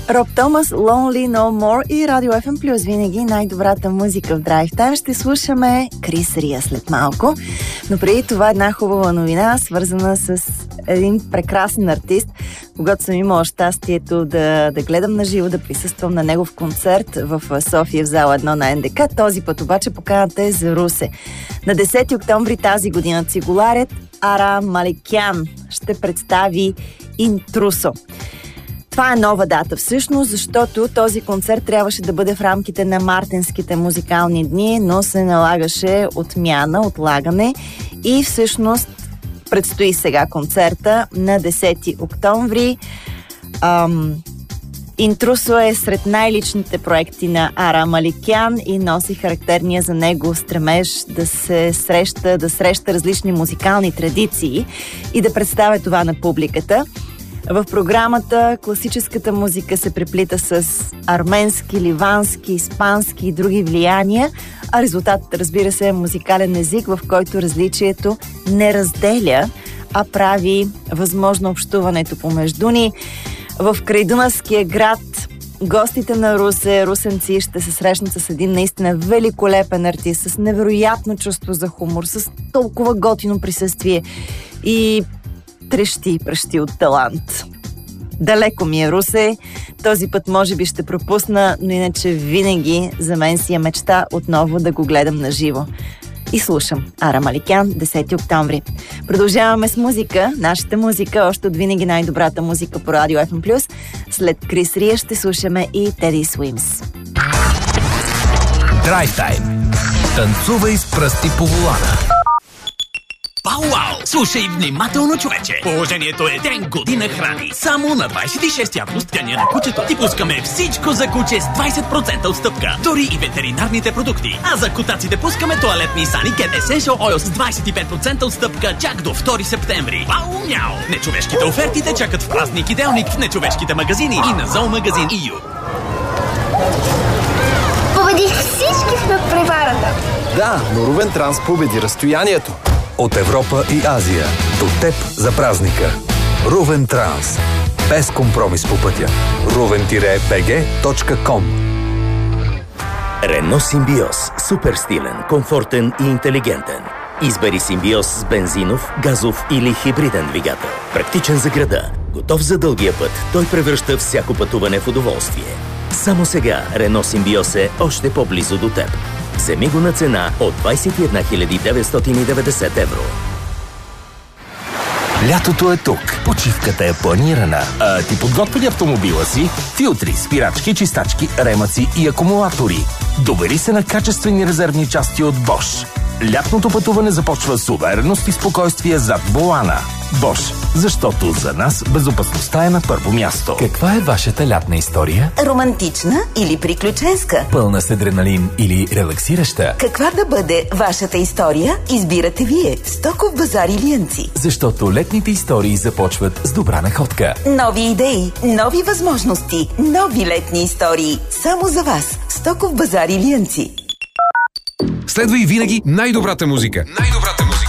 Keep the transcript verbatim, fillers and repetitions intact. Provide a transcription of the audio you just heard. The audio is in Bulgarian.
Роб Томас, Lonely No More и Радио Еф Ем Плюс. Винаги най-добрата музика в Драйв Тайм. Ще слушаме Крис Рия след малко. Но преди това една хубава новина, свързана с един прекрасен артист, когато съм имала щастието да, да гледам на живо, да присъствам на негов концерт в София в зала едно на Ен Де Ка. Този път обаче поканата е за Русе. На десети октомври тази година цигуларят Ара Маликян ще представи Интрусо. Това е нова дата всъщност, защото този концерт трябваше да бъде в рамките на мартенските музикални дни, но се налагаше отмяна, отлагане и всъщност предстои сега концерта на десети октомври. Ам, Интрусо е сред най-личните проекти на Ара Маликян и носи характерния за него стремеж да се среща, да среща различни музикални традиции и да представя това на публиката. В програмата класическата музика се преплита с арменски, ливански, испански и други влияния, а резултатът, разбира се, е музикален език, в който различието не разделя, а прави възможно общуването помежду ни. В крайдунавския град гостите на Русе, русенци, ще се срещнат с един наистина великолепен артист, с невероятно чувство за хумор, с толкова готино присъствие и трещи и пръщи от талант. Далеко ми е Русе, този път може би ще пропусна, но иначе винаги за мен си е мечта отново да го гледам на живо. И слушам Ара Маликян, десети октомври. Продължаваме с музика, нашата музика, още от винаги най-добрата музика по Радио Еф Ем Плюс. След Крис Рия ще слушаме и Теди Суимс. Драйв Тайм. Танцувай с пръсти по волана. Пау-вау! Слушай внимателно, човече! Положението е ден година храни. Само на двадесет и шести август, деня на кучето, ти пускаме всичко за куче с двадесет процента отстъпка. Дори и ветеринарните продукти. А за котаците пускаме тоалетни Саникет Essential Oil с двадесет и пет процента отстъпка чак до втори септември. Пау-мяу! Нечовешките оферти те чакат в празник и делник в нечовешките магазини и на зоомагазин и ю. Победих всички в надпреварата. Да, но Рувен Транс победи разстоянието. От Европа и Азия до теб за празника. Рувен Транс. Без компромис по пътя. рувен би джи точка ком. Рено Симбиоз. Супер стилен, комфортен и интелигентен. Избери Симбиоз с бензинов, газов или хибриден двигател. Практичен за града. Готов за дългия път. Той превръща всяко пътуване в удоволствие. Само сега Рено Симбиоз е още по-близо до теб. Вземи го на цена от двадесет и една хиляди деветстотин и деветдесет евро. Лятото е тук. Почивката е планирана. А ти подготвя ли автомобила си? Филтри, спирачки, чистачки, ремъци и акумулатори. Добери се на качествени резервни части от Bosch. Лятното пътуване започва с увереност и спокойствие зад волана. Bosch, защото за нас безопасността е на първо място. Каква е вашата лятна история? Романтична или приключенска? Пълна с адреналин или релаксираща? Каква да бъде вашата история? Избирате вие в Стоков базар Илиянци. Защото летните истории започват с добра находка. Нови идеи, нови възможности, нови летни истории. Само за вас в Стоков базар Илиянци. Следва и винаги най-добрата музика. Най-добрата